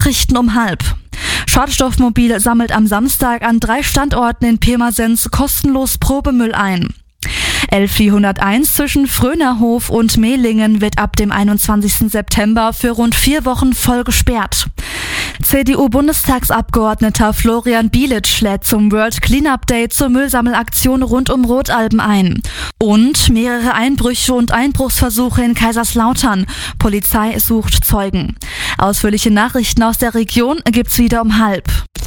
Nachrichten um 12:30. Schadstoffmobil sammelt am Samstag an 3 Standorten in Pirmasens kostenlos Probemüll ein. L401 zwischen Frönerhof und Mehlingen wird ab dem 21. September für rund 4 Wochen voll gesperrt. CDU-Bundestagsabgeordneter Florian Bielic lädt zum World Cleanup Day zur Müllsammelaktion rund um Rotalben ein. Und mehrere Einbrüche und Einbruchsversuche in Kaiserslautern. Polizei sucht Zeugen. Ausführliche Nachrichten aus der Region gibt's wieder um 12:30.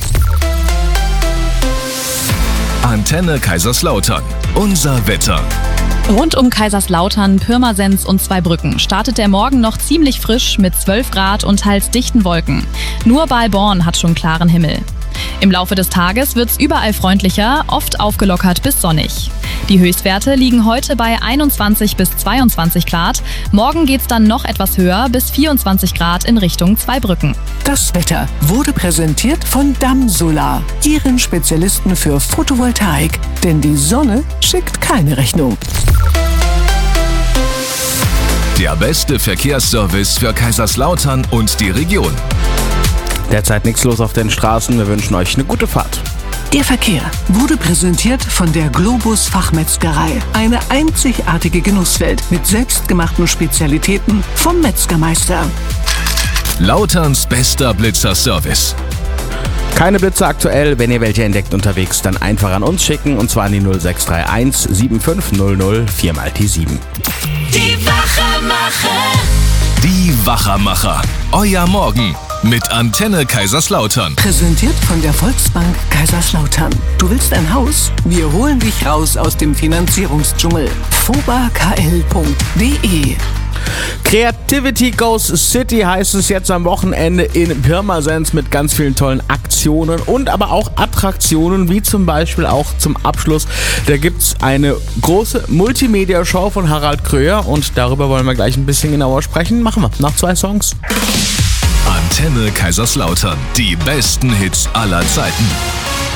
Antenne Kaiserslautern. Unser Wetter. Rund um Kaiserslautern, Pirmasens und Zweibrücken startet der Morgen noch ziemlich frisch mit 12 Grad und teils dichten Wolken. Nur Balborn hat schon klaren Himmel. Im Laufe des Tages wird's überall freundlicher, oft aufgelockert bis sonnig. Die Höchstwerte liegen heute bei 21 bis 22 Grad. Morgen geht's dann noch etwas höher, bis 24 Grad in Richtung Zweibrücken. Das Wetter wurde präsentiert von Damsolar, Ihren Spezialisten für Photovoltaik. Denn die Sonne schickt keine Rechnung. Der beste Verkehrsservice für Kaiserslautern und die Region. Derzeit nichts los auf den Straßen. Wir wünschen euch eine gute Fahrt. Der Verkehr wurde präsentiert von der Globus Fachmetzgerei. Eine einzigartige Genusswelt mit selbstgemachten Spezialitäten vom Metzgermeister. Lauterns bester Blitzerservice. Keine Blitze aktuell. Wenn ihr welche entdeckt unterwegs, dann einfach an uns schicken. Und zwar an die 0631 7500 4x7. Die Wachermacher. Die Wachermacher. Euer Morgen mit Antenne Kaiserslautern. Präsentiert von der Volksbank Kaiserslautern. Du willst ein Haus? Wir holen dich raus aus dem Finanzierungsdschungel. fobakl.de. Creativity Goes City heißt es jetzt am Wochenende in Pirmasens mit ganz vielen tollen Aktionen und aber auch Attraktionen, wie zum Beispiel auch zum Abschluss. Da gibt's eine große Multimedia-Show von Harald Kröger und darüber wollen wir gleich ein bisschen genauer sprechen. Machen wir nach 2 Songs. Antenne Kaiserslautern. Die besten Hits aller Zeiten.